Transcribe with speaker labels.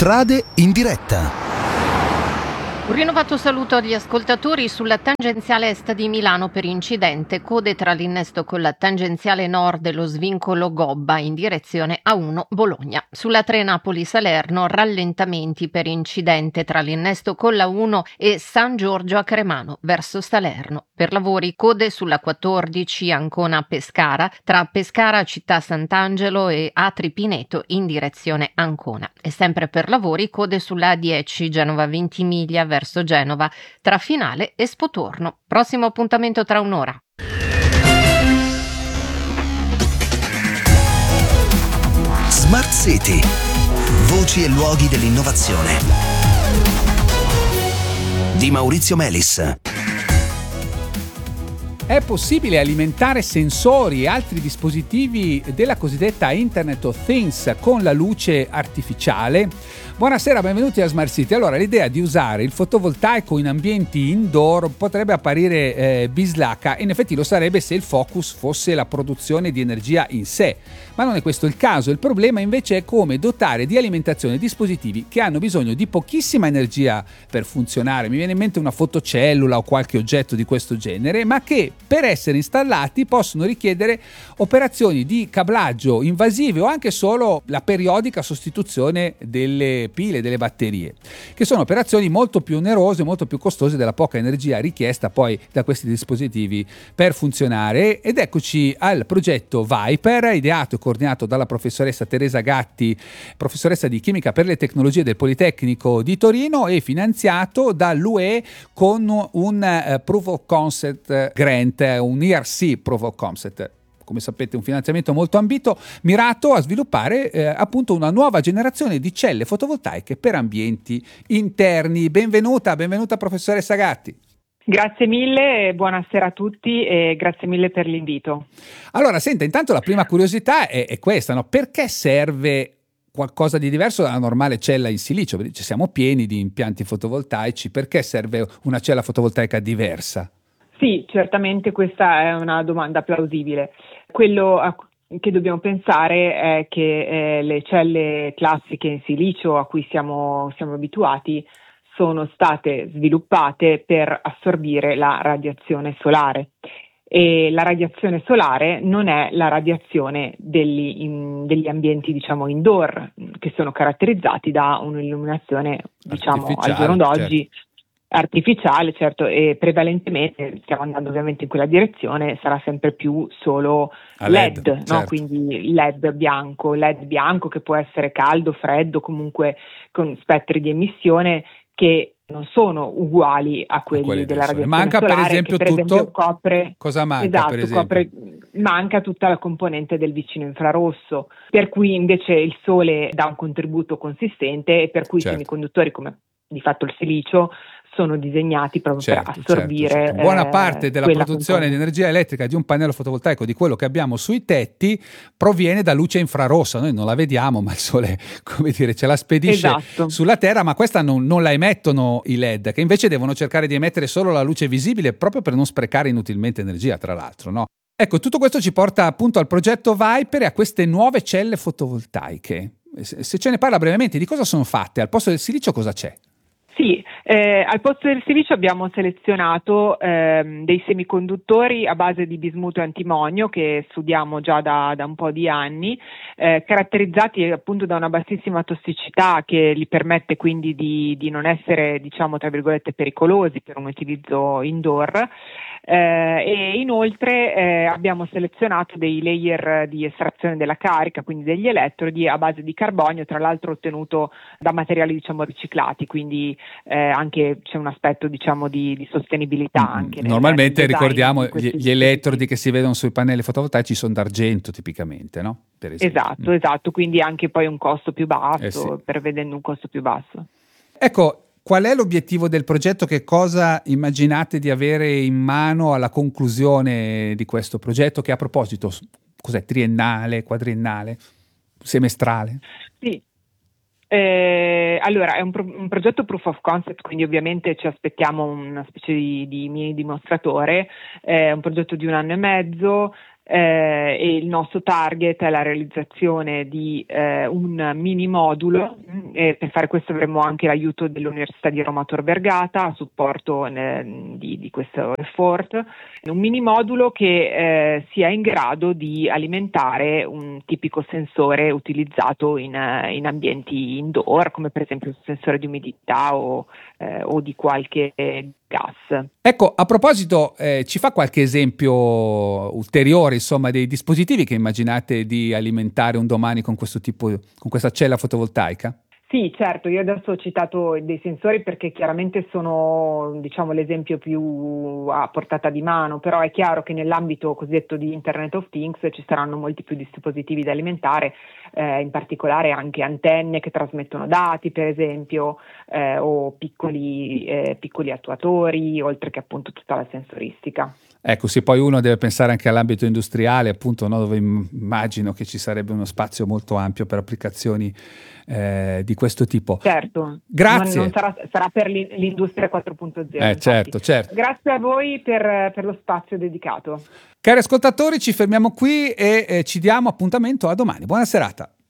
Speaker 1: Strade in diretta.
Speaker 2: Un rinnovato saluto agli ascoltatori. Sulla tangenziale est di Milano per incidente, code tra l'innesto con la tangenziale nord e lo svincolo Gobba in direzione A1 Bologna. Sulla 3 Napoli-Salerno rallentamenti per incidente tra l'innesto con la 1 e San Giorgio a Cremano verso Salerno. Per lavori code sulla 14 Ancona-Pescara tra Pescara Città Sant'Angelo e Atri Pineto in direzione Ancona. E sempre per lavori code sulla A10 Genova-Ventimiglia verso Genova tra Finale e Spotorno. Prossimo appuntamento tra un'ora.
Speaker 1: Smart City. Voci e luoghi dell'innovazione. Di Maurizio Melis.
Speaker 3: È possibile alimentare sensori e altri dispositivi della cosiddetta Internet of Things con la luce artificiale? Buonasera, benvenuti a Smart City. Allora, l'idea di usare il fotovoltaico in ambienti indoor potrebbe apparire bislacca. In effetti lo sarebbe se il focus fosse la produzione di energia in sé, ma non è questo il caso. Il problema invece è come dotare di alimentazione dispositivi che hanno bisogno di pochissima energia per funzionare. Mi viene in mente una fotocellula o qualche oggetto di questo genere, ma che per essere installati possono richiedere operazioni di cablaggio invasive o anche solo la periodica sostituzione delle pile, delle batterie, che sono operazioni molto più onerose, molto più costose della poca energia richiesta poi da questi dispositivi per funzionare. Ed eccoci al progetto Viper, ideato e coordinato dalla professoressa Teresa Gatti, professoressa di chimica per le tecnologie del Politecnico di Torino, e finanziato dall'UE con un Proof of Concept Grant, un ERC Proof of Concept. Come sapete, un finanziamento molto ambito, mirato a sviluppare appunto una nuova generazione di celle fotovoltaiche per ambienti interni. Benvenuta professoressa Gatti.
Speaker 4: Grazie mille, buonasera a tutti e grazie mille per l'invito.
Speaker 3: Allora, senta, intanto la prima curiosità è questa, no? Perché serve qualcosa di diverso dalla normale cella in silicio? Ci siamo pieni di impianti fotovoltaici, perché serve una cella fotovoltaica diversa?
Speaker 4: Sì, certamente questa è una domanda plausibile. Quello che dobbiamo pensare è che le celle classiche in silicio a cui siamo abituati sono state sviluppate per assorbire la radiazione solare, e la radiazione solare non è la radiazione degli ambienti, diciamo, indoor, che sono caratterizzati da un'illuminazione, diciamo, al giorno d'oggi, certo, artificiale, certo, e prevalentemente stiamo andando ovviamente in quella direzione, sarà sempre più solo LED, no? Certo. Quindi LED bianco che può essere caldo, freddo, comunque con spettri di emissione che non sono uguali a quelli della radiazione
Speaker 3: manca
Speaker 4: solare,
Speaker 3: per esempio
Speaker 4: che per
Speaker 3: tutto
Speaker 4: esempio copre,
Speaker 3: cosa manca,
Speaker 4: esatto,
Speaker 3: per esempio?
Speaker 4: Manca tutta la componente del vicino infrarosso, per cui invece il sole dà un contributo consistente e per cui
Speaker 3: certo,
Speaker 4: i semiconduttori, come di fatto il silicio, sono disegnati proprio per assorbire certo.
Speaker 3: Buona parte della produzione di energia elettrica di un pannello fotovoltaico, di quello che abbiamo sui tetti, proviene da luce infrarossa. Noi non la vediamo, ma il sole, come dire, ce la spedisce
Speaker 4: esatto.
Speaker 3: sulla Terra, ma questa non la emettono i LED, che invece devono cercare di emettere solo la luce visibile, proprio per non sprecare inutilmente energia, tra l'altro, no? Ecco, tutto questo ci porta appunto al progetto Viper e a queste nuove celle fotovoltaiche. Se ce ne parla brevemente, di cosa sono fatte? Al posto del silicio cosa c'è?
Speaker 4: Sì, al posto del silicio abbiamo selezionato dei semiconduttori a base di bismuto e antimonio che studiamo già da un po' di anni, caratterizzati appunto da una bassissima tossicità che li permette quindi di non essere, diciamo, tra virgolette, pericolosi per un utilizzo indoor. E inoltre abbiamo selezionato dei layer di estrazione della carica, quindi degli elettrodi a base di carbonio, tra l'altro ottenuto da materiali, diciamo, riciclati, quindi anche c'è un aspetto, diciamo, di sostenibilità anche
Speaker 3: normalmente
Speaker 4: nel
Speaker 3: ricordiamo gli elettrodi che si vedono sui pannelli fotovoltaici sono d'argento tipicamente, no? Per esempio.
Speaker 4: Esatto, quindi anche poi un costo più basso,
Speaker 3: sì,
Speaker 4: prevedendo un costo più basso.
Speaker 3: Ecco, qual è l'obiettivo del progetto? Che cosa immaginate di avere in mano alla conclusione di questo progetto, che a proposito, cos'è, triennale, quadriennale, semestrale?
Speaker 4: Sì. Allora, è un progetto proof of concept, quindi ovviamente ci aspettiamo una specie di mini dimostratore, è un progetto di 1 anno e mezzo, e il nostro target è la realizzazione di un mini modulo per fare questo avremo anche l'aiuto dell'Università di Roma Tor Vergata a supporto di questo effort, un mini modulo che sia in grado di alimentare un tipico sensore utilizzato in ambienti indoor, come per esempio il sensore di umidità o di qualche gas.
Speaker 3: Ecco, a proposito, ci fa qualche esempio ulteriore, insomma, dei dispositivi che immaginate di alimentare un domani con con questa cella fotovoltaica?
Speaker 4: Sì, certo, io adesso ho citato dei sensori perché chiaramente sono, diciamo, l'esempio più a portata di mano, però è chiaro che nell'ambito cosiddetto di Internet of Things ci saranno molti più dispositivi da alimentare, in particolare anche antenne che trasmettono dati, per esempio, o piccoli attuatori, oltre che appunto tutta la sensoristica.
Speaker 3: Ecco, se poi uno deve pensare anche all'ambito industriale, appunto, no, dove immagino che ci sarebbe uno spazio molto ampio per applicazioni di questo tipo.
Speaker 4: Certo,
Speaker 3: grazie.
Speaker 4: Non sarà per l'industria 4.0.
Speaker 3: Certo.
Speaker 4: Grazie a voi per lo spazio dedicato.
Speaker 3: Cari ascoltatori, ci fermiamo qui e ci diamo appuntamento a domani. Buona serata.